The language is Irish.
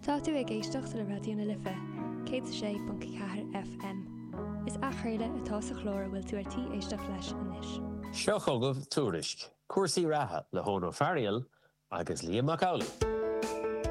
Tá tú ag éisteacht le Radiona Lifa, 106.4 FM. Is achréile atá sa chlór bhfuil tú artí éisteach leis anois. Seo chugah túrisc, cuasaí ratha le Hónó Farial agus Liam Macaulay.